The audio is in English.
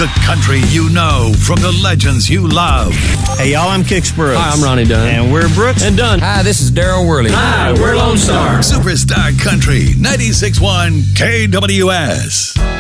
The country you know from the legends you love. Hey, y'all, I'm Kix Brooks. Hi, I'm Ronnie Dunn. And we're Brooks. And Dunn. Hi, this is Daryl Worley. Hi, we're Lone Star. Superstar Country 96.1 KWS.